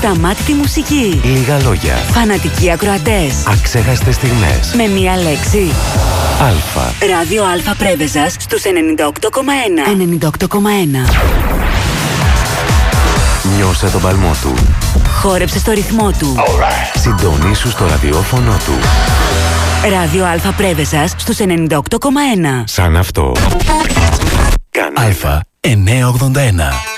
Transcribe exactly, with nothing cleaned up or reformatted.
Ασταμάτητη μουσική. Λίγα λόγια. Φανατικοί ακροατές. Αξέχαστες στιγμές. Με μία λέξη. Αλφα. Ράδιο Αλφα Πρέβεζας στους ενενήντα οκτώ κόμμα ένα. ενενήντα οκτώ κόμμα ένα. Νιώσε τον παλμό του. Χόρεψε στο ρυθμό του. Right. Συντονίσου στο ραδιόφωνο του. Ράδιο Αλφα Πρέβεζας στους ενενήντα οκτώ κόμμα ένα. Σαν αυτό. Αλφα εννιακόσια ογδόντα ένα.